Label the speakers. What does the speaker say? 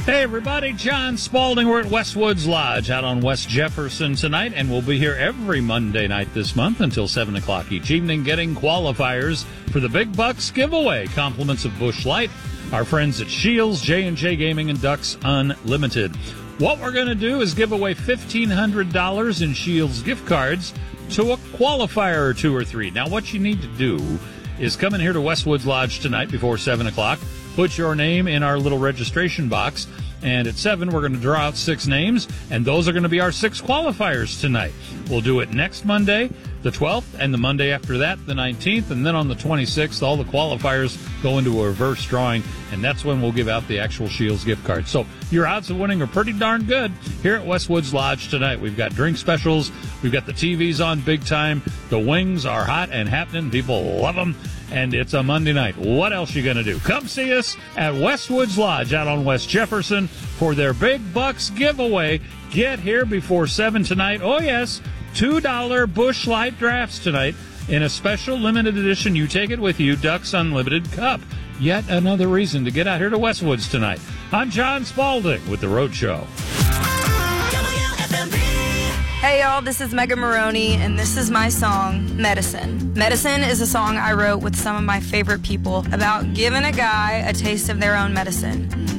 Speaker 1: Hey, everybody, John Spalding. We're at Westwoods Lodge out on West Jefferson tonight, and we'll be here every Monday night this month until 7 o'clock each evening getting qualifiers for the Big Bucks giveaway. Compliments of Busch Light, our friends at Shields, J&J Gaming, and Ducks Unlimited. What we're going to do is give away $1,500 in Shields gift cards to a qualifier or two or three. Now, what you need to do is come in here to Westwoods Lodge tonight before 7 o'clock. Put your name in our little registration box, and at 7, we're going to draw out 6 names, and those are going to be our 6 qualifiers tonight. We'll do it next Monday, the 12th, and the Monday after that, the 19th, and then on the 26th, all the qualifiers go into a reverse drawing, and that's when we'll give out the actual Shields gift card. So your odds of winning are pretty darn good here at Westwoods Lodge tonight. We've got drink specials. We've got the TVs on big time. The wings are hot and happening. People love them. And it's a Monday night. What else you going to do? Come see us at Westwoods Lodge out on West Jefferson for their Big Bucks giveaway. Get here before 7 tonight. Oh, yes, $2 Busch Light drafts tonight in a special limited edition. You take it with you, Ducks Unlimited Cup. Yet another reason to get out here to Westwoods tonight. I'm John Spalding with The Road Show.
Speaker 2: Hey y'all, this is Megan Maroney, and this is my song, Medicine. Medicine is a song I wrote with some of my favorite people about giving a guy a taste of their own medicine.